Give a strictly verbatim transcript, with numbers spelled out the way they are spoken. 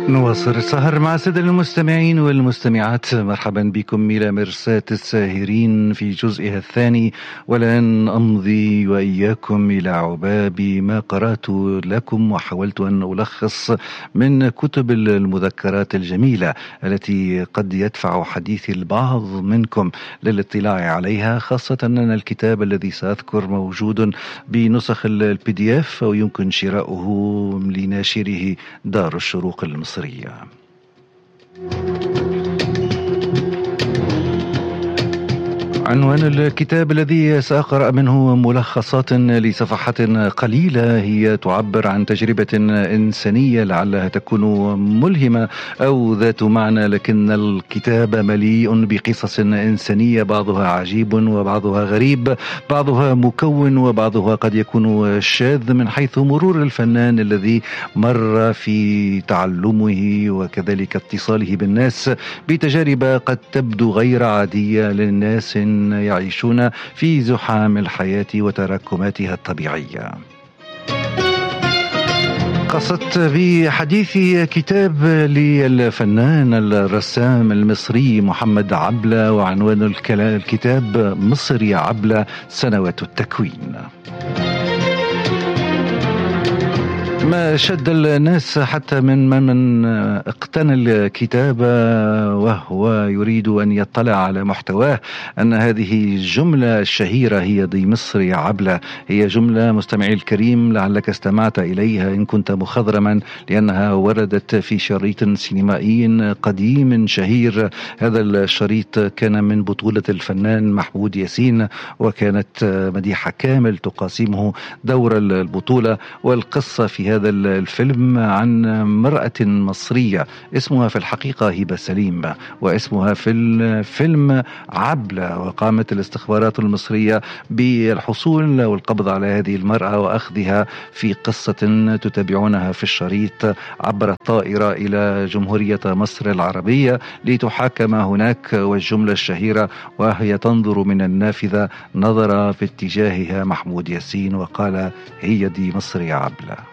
نواصل السهر مع السادة المستمعين والمستمعات. مرحبا بكم إلى مرساة الساهرين في جزئها الثاني، والآن أمضي وإياكم إلى عباب ما قرأت لكم وحاولت أن ألخص من كتب المذكرات الجميلة التي قد يدفع حديث البعض منكم للاطلاع عليها، خاصة أن الكتاب الذي سأذكر موجود بنسخ البي دي اف ويمكن شراؤه لناشره دار الشروق المصرية. عنوان الكتاب الذي سأقرأ منه ملخصات لصفحات قليلة هي تعبر عن تجربة إنسانية لعلها تكون ملهمة أو ذات معنى، لكن الكتاب مليء بقصص إنسانية، بعضها عجيب وبعضها غريب، بعضها مكون وبعضها قد يكون شاذ من حيث مرور الفنان الذي مر في تعلمه وكذلك اتصاله بالناس بتجارب قد تبدو غير عادية للناس يعيشون في زحام الحياة وتراكماتها الطبيعية. قصدت بحديث كتاب للفنان الرسام المصري محمد عبلة، وعنوان الكتاب مصر يا عبلة سنوات التكوين. ما شد الناس حتى من من اقتنى الكتاب وهو يريد أن يطلع على محتواه أن هذه الجملة الشهيرة هي دي مصر يا عبلة هي جملة مستمعي الكريم لعلك استمعت إليها إن كنت مخضرما، لأنها وردت في شريط سينمائي قديم شهير. هذا الشريط كان من بطولة الفنان محمود ياسين، وكانت مديحة كامل تقاسمه دور البطولة. والقصة في هذا الفيلم عن امرأة مصرية اسمها في الحقيقة هبة سليم، واسمها في الفيلم عبلة، وقامت الاستخبارات المصرية بالحصول والقبض على هذه المرأة وأخذها في قصة تتابعونها في الشريط عبر الطائرة إلى جمهورية مصر العربية لتحاكم هناك. والجملة الشهيرة وهي تنظر من النافذة نظر في اتجاهها محمود ياسين وقال: هي دي مصر يا عبلة.